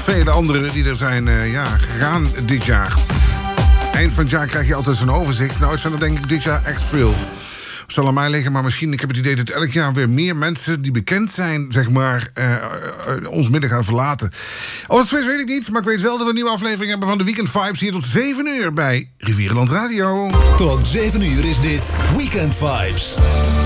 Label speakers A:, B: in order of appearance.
A: vele anderen die er zijn gegaan dit jaar. Eind van het jaar krijg je altijd zo'n overzicht. Nou, het zijn er denk ik dit jaar echt veel. Het zal aan mij liggen, maar misschien, ik heb het idee dat elk jaar weer meer mensen die bekend zijn, zeg maar, ons midden gaan verlaten. Wat het is, weet ik niet, maar ik weet wel dat we een nieuwe aflevering hebben van de Weekend Vibes hier tot 7 uur bij Rivierenland Radio.
B: Tot 7 uur is dit Weekend Vibes.